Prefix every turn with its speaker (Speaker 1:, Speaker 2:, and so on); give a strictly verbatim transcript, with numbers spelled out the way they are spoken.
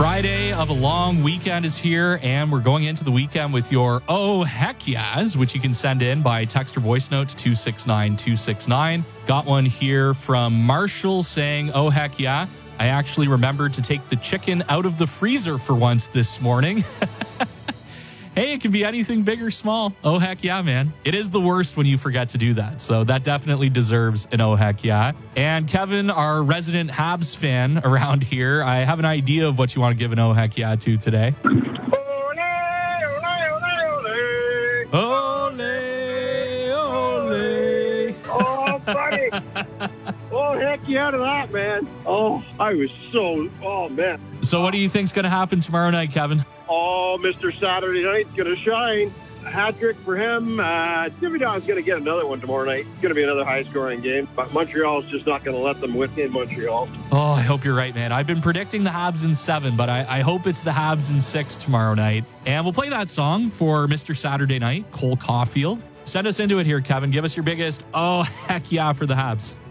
Speaker 1: Friday of a long weekend is here, and we're going into the weekend with your Oh Heck Yeahs, which you can send in by text or voice note to two six nine two six nine. Got one here from Marshall saying, oh heck yeah, I actually remembered to take the chicken out of the freezer for once this morning. Hey, it can be anything big or small. Oh, heck yeah, man. It is the worst when you forget to do that. So that definitely deserves an oh, heck yeah. And Kevin, our resident Habs fan around here, I have an idea of what you want to give an oh, heck yeah to today. Ole, ole.
Speaker 2: Oh, buddy. Oh, heck yeah to that, man. Oh, I was so, oh, man.
Speaker 1: So what do you think's going to happen tomorrow night, Kevin?
Speaker 2: Oh, Mister Saturday night's going to shine. A hat trick for him. Uh, Thibodeau's going to get another one tomorrow night. It's going to be another high-scoring game. But Montreal's just not going to let them win in Montreal.
Speaker 1: Oh, I hope you're right, man. I've been predicting the Habs in seven, but I, I hope it's the Habs in six tomorrow night. And we'll play that song for Mister Saturday Night, Cole Caulfield. Send us into it here, Kevin. Give us your biggest oh, heck yeah for the Habs.